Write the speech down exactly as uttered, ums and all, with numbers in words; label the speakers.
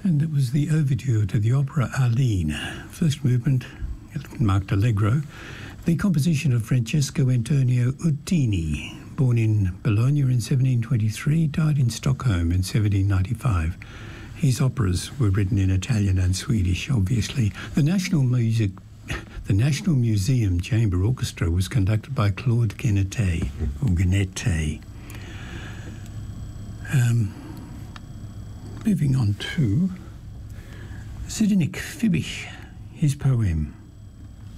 Speaker 1: And that was the overture to the opera Arline. First movement, marked Allegro. The composition of Francesco Antonio Uttini, born in Bologna in seventeen twenty-three, died in Stockholm in seventeen ninety-five. His operas were written in Italian and Swedish, obviously. The National Music, the National Museum Chamber Orchestra was conducted by Claude Guénette, or Guénette. Um, moving on to Sidonik Fibish, his poem.